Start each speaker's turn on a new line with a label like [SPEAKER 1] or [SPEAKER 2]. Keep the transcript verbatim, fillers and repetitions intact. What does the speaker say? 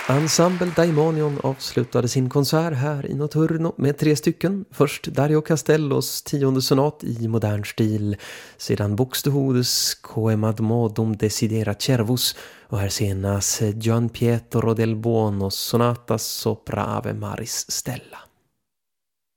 [SPEAKER 1] Ensemble Daimonion avslutade sin konsert här i Notturno med tre stycken. Först Dario Castellos tionde sonat i modern stil, sedan Buxtehudes Coemadmodum Desidera Cervus och här senast Gian Pietro del Buonos Sonata Sopra Ave Maris Stella.